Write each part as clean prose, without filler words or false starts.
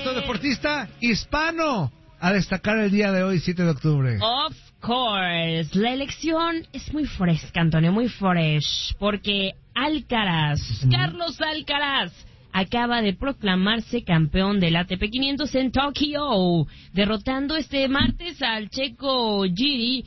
nuestro deportista hispano a destacar el día de hoy, 7 de octubre. Of course. La elección es muy fresca, Antonio, muy fresh, porque Carlos Alcaraz, acaba de proclamarse campeón del ATP 500 en Tokio, derrotando este martes al checo Jiri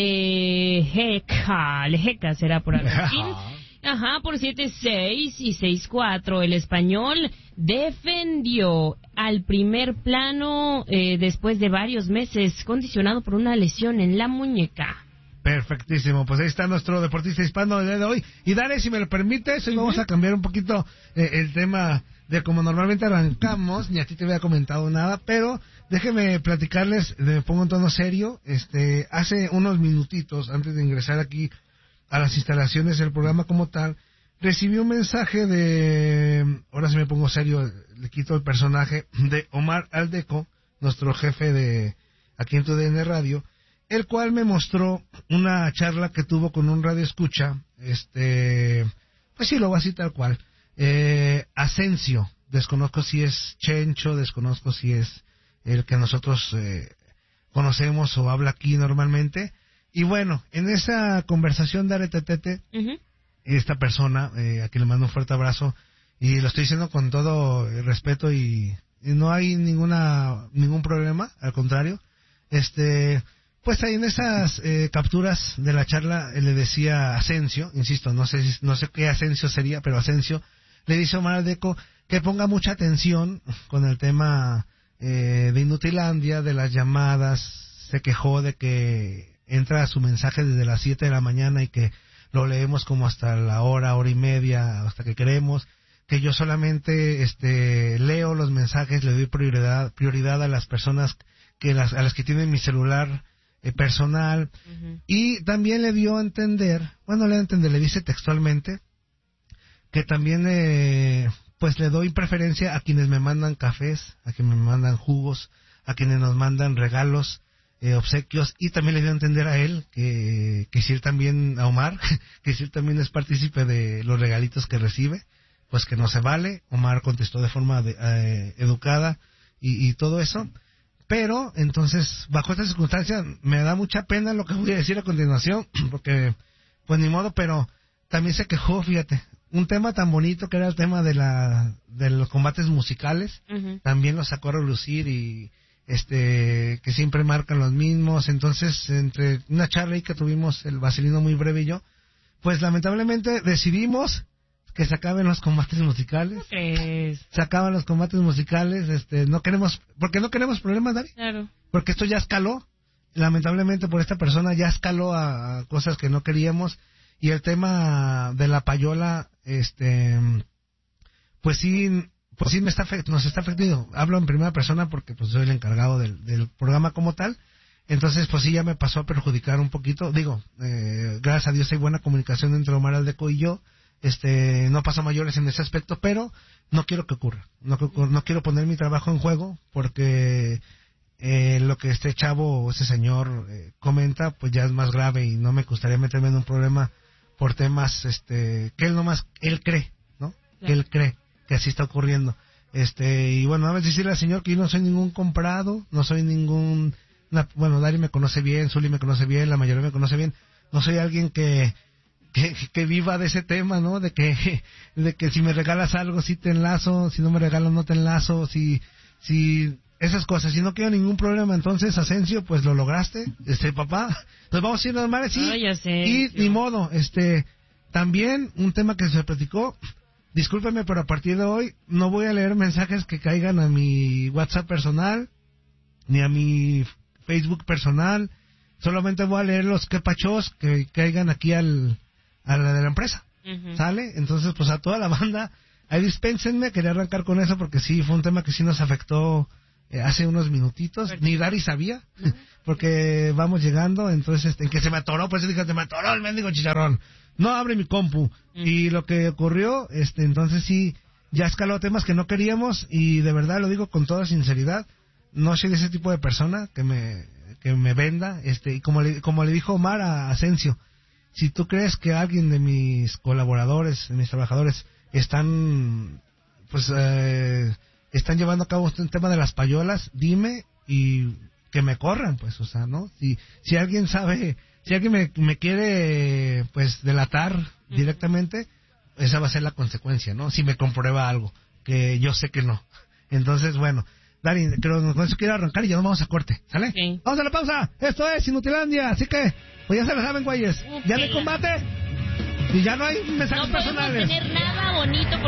Lehecka será por Argentina. Por 7-6 y 6-4. El español defendió al primer plano después de varios meses, condicionado por una lesión en la muñeca. Perfectísimo, pues ahí está nuestro deportista hispano del día de hoy. Y Dale, si me lo permites, hoy vamos a cambiar un poquito el tema de como normalmente arrancamos. Ni a ti te había comentado nada, pero déjenme platicarles, me pongo en tono serio. Hace unos minutitos, antes de ingresar aquí a las instalaciones del programa como tal, recibí un mensaje ahora sí me pongo serio, le quito el personaje, de Omar Aldeco, nuestro jefe de aquí en TUDN Radio, el cual me mostró una charla que tuvo con un radio escucha, pues sí, lo voy a citar tal cual, Asensio, desconozco si es Chencho, desconozco si es el que nosotros conocemos o habla aquí normalmente, y bueno, en esa conversación de Aretetete, esta persona, a quien le mando un fuerte abrazo, y lo estoy diciendo con todo el respeto y no hay ningún problema, al contrario, pues ahí en esas capturas de la charla le decía Asensio, insisto, no sé qué Asensio sería, pero Asensio le dice a Omar Aldeco que ponga mucha atención con el tema de Inutilandia, de las llamadas. Se quejó de que entra su mensaje desde las 7 de la mañana y que lo leemos como hasta la hora y media, hasta que queremos, que yo solamente leo los mensajes, le doy prioridad a las personas a las que tienen mi celular personal, y también le dio a entender, le dice textualmente que también pues le doy preferencia a quienes me mandan cafés, a quienes me mandan jugos, a quienes nos mandan regalos, obsequios, y también le dio a entender a él que si él también, a Omar, que si él también es partícipe de los regalitos que recibe, pues que no se vale. Omar contestó de forma educada y todo eso. Pero, entonces, bajo esta circunstancia, me da mucha pena lo que voy a decir a continuación, porque, pues ni modo, pero también se quejó, fíjate, un tema tan bonito que era el tema de los combates musicales, también lo sacó a relucir y, que siempre marcan los mismos. Entonces, entre una charla ahí que tuvimos el Vaselino muy breve y yo, pues lamentablemente decidimos que se acaben los combates musicales. Se acaban los combates musicales, porque no queremos problemas, David. Claro. Porque esto ya escaló, lamentablemente por esta persona ya escaló a cosas que no queríamos, y el tema de la payola, pues sí nos está afectando. Hablo en primera persona porque pues soy el encargado del programa como tal. Entonces, pues sí, ya me pasó a perjudicar un poquito. Digo, gracias a Dios hay buena comunicación entre Omar Aldeco y yo. No pasó mayores en ese aspecto, pero no quiero que ocurra. No quiero poner mi trabajo en juego, porque lo que este chavo o ese señor comenta, pues ya es más grave y no me gustaría meterme en un problema por temas que él cree, ¿no? Claro. Que él cree que así está ocurriendo. Y bueno, a ver, decirle al señor que yo no soy ningún comprado, no soy bueno, Dari me conoce bien, Zuli me conoce bien, la mayoría me conoce bien. No soy alguien que viva de ese tema, ¿no? De que si me regalas algo sí te enlazo, si no me regalas no te enlazo, si esas cosas, si no quiero ningún problema. Entonces, Asensio, pues lo lograste, papá, nos vamos a ir normales, sí. Ya sé, y ni modo, también un tema que se platicó, discúlpeme, pero a partir de hoy no voy a leer mensajes que caigan a mi WhatsApp personal, ni a mi Facebook personal, solamente voy a leer los quepachos que caigan aquí a la de la empresa, ¿sale? Entonces, pues a toda la banda, ahí dispénsenme, quería arrancar con eso porque sí, fue un tema que sí nos afectó hace unos minutitos, ni Dari sabía, porque vamos llegando, entonces, en que se me atoró, pues dije, se me atoró el mendigo chicharrón, no abre mi compu, y lo que ocurrió, entonces sí, ya escaló temas que no queríamos, y de verdad lo digo con toda sinceridad, no soy de ese tipo de persona que me venda, y como le dijo Omar a Asensio, si tú crees que alguien de mis colaboradores, de mis trabajadores, están, pues, están llevando a cabo un tema de las payolas, dime y que me corran, pues, o sea, ¿no? Si alguien sabe, si alguien me quiere, pues, delatar directamente, esa va a ser la consecuencia, ¿no? Si me comprueba algo, que yo sé que no. Entonces, bueno, Dari, creo que con eso quiero arrancar y ya nos vamos a corte, ¿sale? Sí. Vamos a la pausa, esto es Inutilandia, así que, pues ya se lo saben, güeyes, ya no hay combate y ya no hay mensajes no podemos personales. tener nada bonito